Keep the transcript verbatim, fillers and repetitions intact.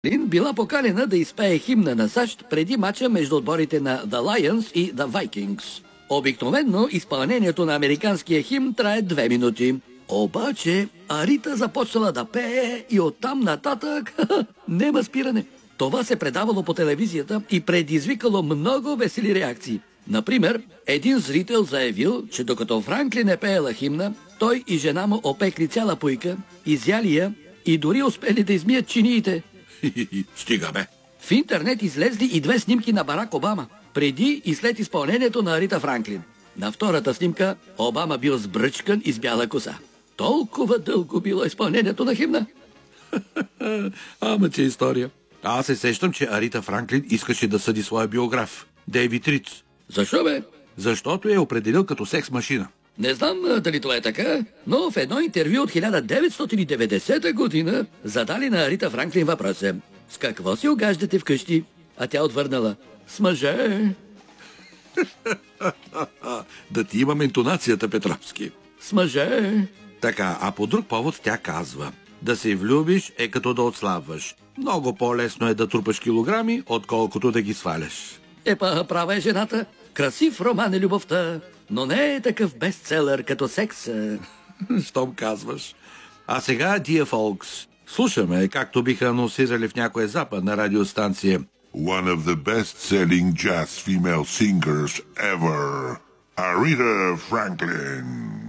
Лин била поканена да изпее химна на САЩ преди мача между отборите на The Lions и The Vikings. Обикновенно изпълнението на американския химн трае две минути. Обаче Арита започнала да пее и оттам нататък нема спиране. Това се предавало по телевизията и предизвикало много весели реакции. Например, един зрител заявил, че докато Франклин е пеела химна, той и жена му опекли цяла пуйка, изяли я и дори успели да измият чиниите. Стига бе! В интернет излезли и две снимки на Барак Обама, преди и след изпълнението на Арита Франклин. На втората снимка Обама бил сбръчкан и с бяла коса. Толкова дълго било изпълнението на химна. Ама че история. Аз се сещам, че Арита Франклин искаше да съди своя биограф, Дейвид Риц. Защо бе? Защото е определил като секс-машина. Не знам дали това е така, но в едно интервю от хиляда деветстотин и деветдесета година задали на Арита Франклин въпроса: с какво си огаждате вкъщи? А тя отвърнала: с мъже. Да ти имам интонацията, Петровски. С мъже. Така, а по друг повод тя казва: да се влюбиш е като да отслабваш. Много по-лесно е да трупаш килограми, отколкото да ги сваляш. Епа, права е жената. Красив роман е любовта, но не е такъв бестселър като секса. Щом казваш. А сега, Dear Folks, слушаме, както биха анонсирали в някоя западна радиостанция. One of the best-selling jazz female singers ever, Aretha Franklin.